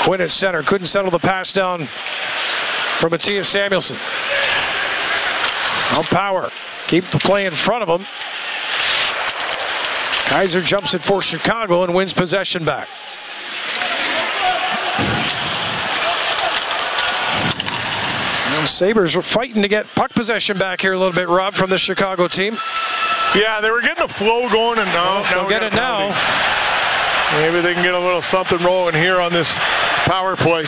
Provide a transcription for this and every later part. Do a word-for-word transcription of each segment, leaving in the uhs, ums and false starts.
Quinn at center. Couldn't settle the pass down from Matthias Samuelsson. Now Power. Keep the play in front of him. Kaiser jumps it for Chicago and wins possession back. And Sabres are fighting to get puck possession back here a little bit, Rob, from the Chicago team. Yeah, they were getting a flow going, and now, They'll now get it now. Maybe they can get a little something rolling here on this power play.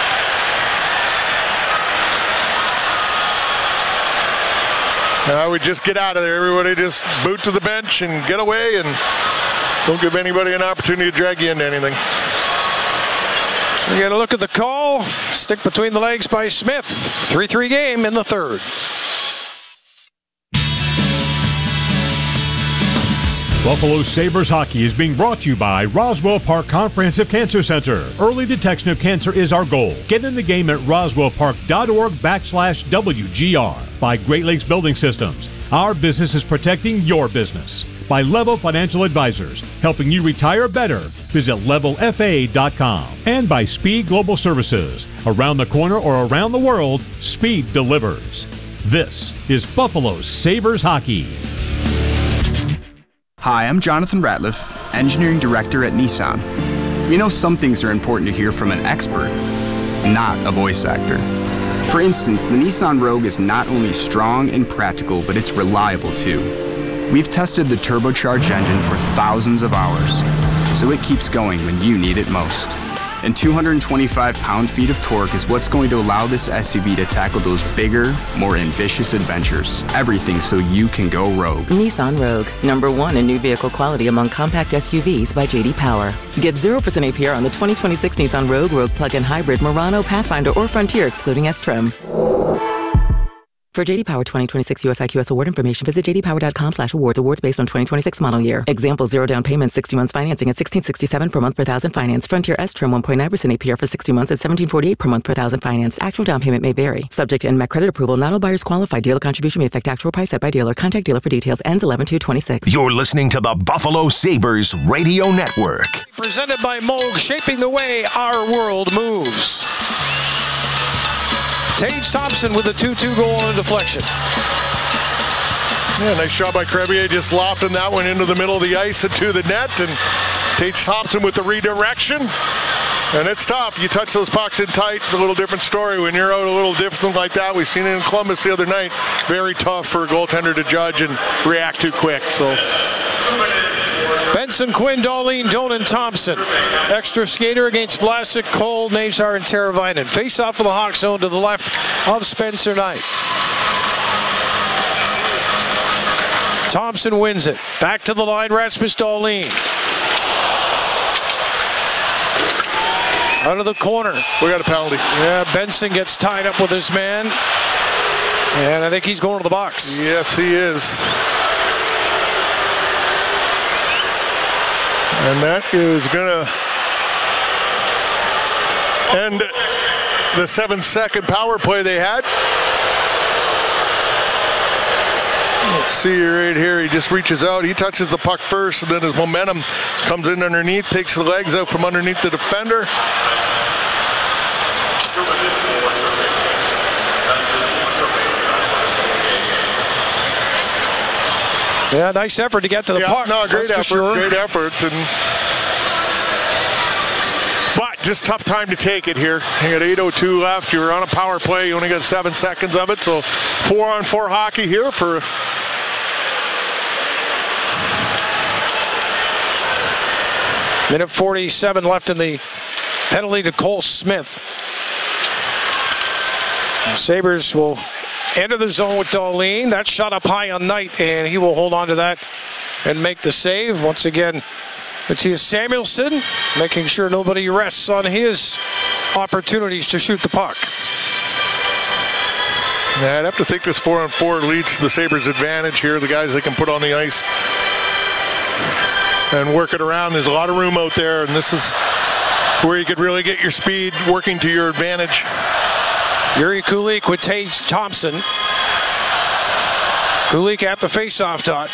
I would just get out of there. Everybody just boot to the bench and get away, and don't give anybody an opportunity to drag you into anything. We get a look at the call. Stick between the legs by Smith. three three game in the third. Buffalo Sabres hockey is being brought to you by Roswell Park Comprehensive Cancer Center. Early detection of cancer is our goal. Get in the game at roswellpark.org backslash WGR. By Great Lakes Building Systems. Our business is protecting your business. By Level Financial Advisors, helping you retire better. Visit level f a dot com. And by Speed Global Services. Around the corner or around the world, Speed delivers. This is Buffalo Sabres hockey. Hi, I'm Jonathan Ratliff, Engineering Director at Nissan. You know, some things are important to hear from an expert, not a voice actor. For instance, the Nissan Rogue is not only strong and practical, but it's reliable too. We've tested the turbocharged engine for thousands of hours, so it keeps going when you need it most. And two hundred twenty-five pound-feet of torque is what's going to allow this S U V to tackle those bigger, more ambitious adventures. Everything so you can go rogue. Nissan Rogue, number one in new vehicle quality among compact S U Vs by J D Power. Get zero percent A P R on the twenty twenty-six Nissan Rogue, Rogue Plug-in Hybrid, Murano, Pathfinder, or Frontier excluding S-Trim. For J D Power twenty twenty-six U S I Q S award information, visit j d power dot com slash awards. Awards based on twenty twenty-six model year. Example, zero down payment, sixty months financing at sixteen sixty-seven per month per thousand finance. Frontier S-Trim one point nine percent A P R for sixty months at seventeen forty-eight per month per thousand finance. Actual down payment may vary. Subject to N M A C credit approval. Not all buyers qualify. Dealer contribution may affect actual price set by dealer. Contact dealer for details. Ends eleven two twenty-six. You're listening to the Buffalo Sabres Radio Network. Presented by Moog, shaping the way our world moves. Tage Thompson with a two two goal on a deflection. Yeah, nice job by Crevier, just lofting that one into the middle of the ice and to the net. And Tage Thompson with the redirection. And it's tough. You touch those pucks in tight, it's a little different story. When you're out a little different like that, we've seen it in Columbus the other night. Very tough for a goaltender to judge and react too quick. So. Benson, Quinn, Dahlin, Dolan, Thompson. Extra skater against Vlasic, Cole, Nazar, and Teravainen. Face off for the Hawks zone to the left of Spencer Knight. Thompson wins it. Back to the line, Rasmus Dahlin. Out of the corner. We got a penalty. Yeah, Benson gets tied up with his man. And I think he's going to the box. Yes, he is. And that is going to end the seven-second power play they had. Let's see right here. He just reaches out. He touches the puck first, and then his momentum comes in underneath, takes the legs out from underneath the defender. Yeah, nice effort to get to the yeah, puck. No, great effort, sure. great effort. And but just tough time to take it here. You got eight oh two left. You're on a power play. You only got seven seconds of it. So four on four hockey here for minute forty-seven left in the penalty to Cole Smith. The Sabres will enter the zone with Dahlin. That shot up high on Knight, and he will hold on to that and make the save. Once again, Matthias Samuelsson making sure nobody rests on his opportunities to shoot the puck. Yeah, I'd have to think this four on four leads to the Sabres' advantage here. The guys they can put on the ice and work it around. There's a lot of room out there, and this is where you could really get your speed working to your advantage. Yuri Kulik with Tage Thompson. Kulik at the face-off dot.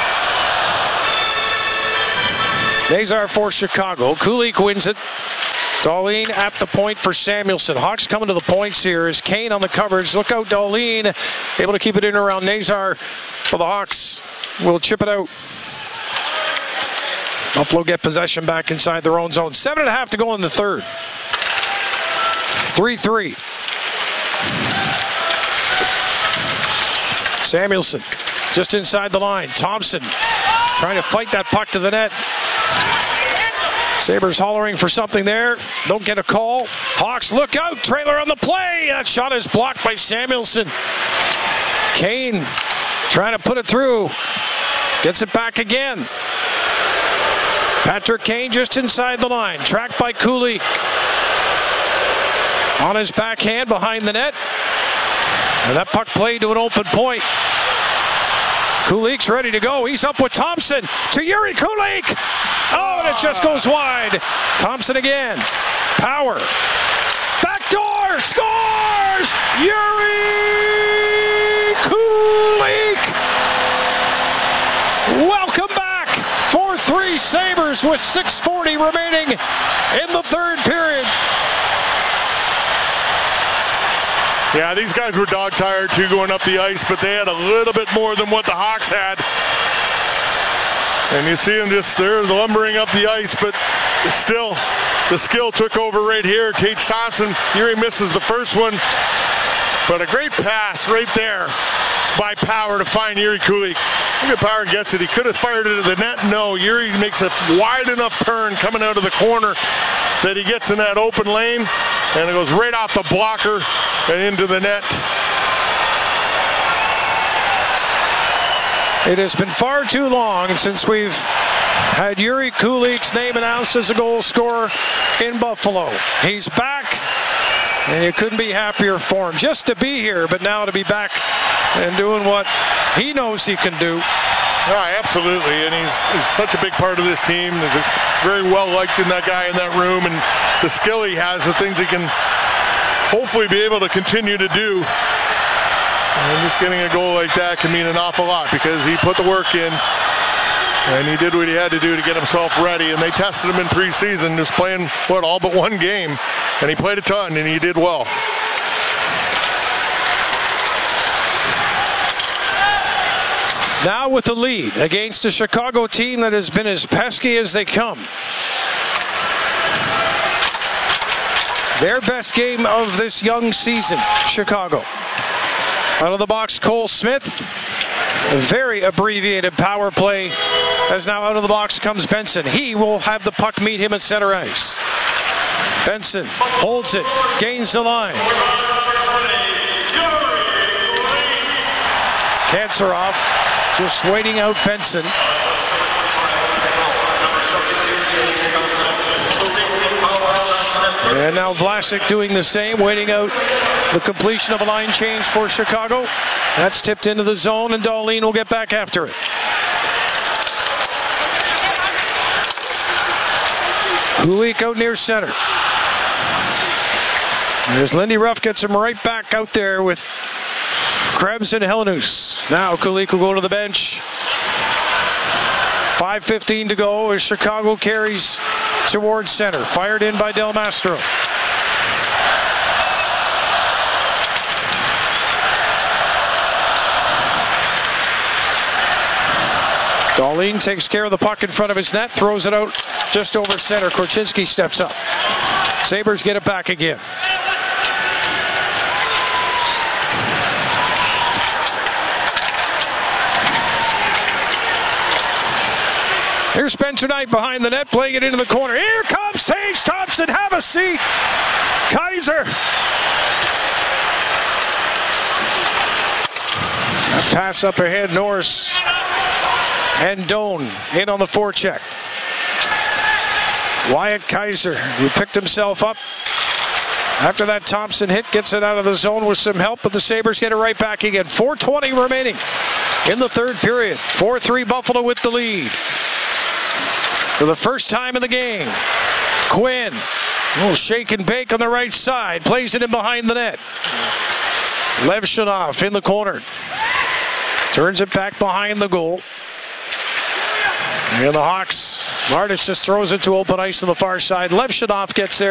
Nazar for Chicago. Kulik wins it. Darlene at the point for Samuelson. Hawks coming to the points here is Kane on the coverage. Look out, Darlene. Able to keep it in around Nazar. But the Hawks will chip it out. Buffalo get possession back inside their own zone. Seven and a half to go in the third. three three. Samuelson just inside the line. Thompson trying to fight that puck to the net. Sabres hollering for something there. Don't get a call. Hawks look out. Trailer on the play. That shot is blocked by Samuelson. Kane trying to put it through. Gets it back again. Patrick Kane just inside the line. Tracked by Kulich. On his backhand behind the net. And that puck played to an open point. Kulich's ready to go. He's up with Thompson to Yuri Kulich. Oh, and it just goes wide. Thompson again. Power. Backdoor. Scores! Yuri Kulich. Welcome back. four three Sabres with six forty remaining in the third period. Yeah, these guys were dog tired too going up the ice, but they had a little bit more than what the Hawks had. And you see them just, they're lumbering up the ice, but still, the skill took over right here. Tate Thompson, Yuri misses the first one, but a great pass right there by Power to find Yuri Kulich. Look at Power gets it. He could have fired it at the net. No, Yuri makes a wide enough turn coming out of the corner that he gets in that open lane, and it goes right off the blocker and into the net. It has been far too long since we've had Yuri Kulich's name announced as a goal scorer in Buffalo. He's back, and you couldn't be happier for him just to be here, but now to be back and doing what he knows he can do. Yeah, absolutely, and he's, he's such a big part of this team. He's a, very well liked in that guy in that room, and the skill he has, the things he can hopefully be able to continue to do. And just getting a goal like that can mean an awful lot because he put the work in and he did what he had to do to get himself ready. And they tested him in preseason, just playing, what, all but one game. And he played a ton, and he did well. Now with the lead against a Chicago team that has been as pesky as they come. Their best game of this young season, Chicago. Out of the box, Cole Smith. A very abbreviated power play. As now out of the box comes Benson. He will have the puck meet him at center ice. Benson holds it, gains the line. Kanserov just waiting out Benson. And now Vlasic doing the same, waiting out the completion of a line change for Chicago. That's tipped into the zone, and Darlene will get back after it. Kulich out near center. As Lindy Ruff gets him right back out there with Krebs and Helenius. Now Kulich will go to the bench. five fifteen to go as Chicago carries towards center. Fired in by Del Mastro. Darlene takes care of the puck in front of his net, throws it out just over center. Korchinski steps up. Sabres get it back again. Here's Spencer Knight behind the net, playing it into the corner. Here comes Tage Thompson. Have a seat. Kaiser. A pass up ahead. Norris and Doan in on the forecheck. Wyatt Kaiser, who picked himself up after that Thompson hit, gets it out of the zone with some help, but the Sabres get it right back again. four twenty remaining in the third period. four three Buffalo with the lead. For the first time in the game, Quinn, a little shake and bake on the right side, plays it in behind the net. Levshunov in the corner, turns it back behind the goal. And the Hawks, Martis just throws it to open ice on the far side. Levshunov gets there.